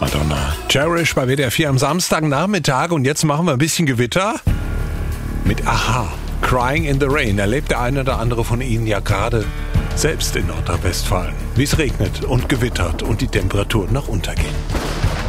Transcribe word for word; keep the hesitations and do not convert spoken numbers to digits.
Madonna. Cherish bei W D R vier am Samstagnachmittag. Und jetzt machen wir ein bisschen Gewitter mit A H. Crying in the Rain. Erlebt der eine oder andere von Ihnen ja gerade selbst in Nordrhein-Westfalen, wie es regnet und gewittert und die Temperaturen nach unten gehen.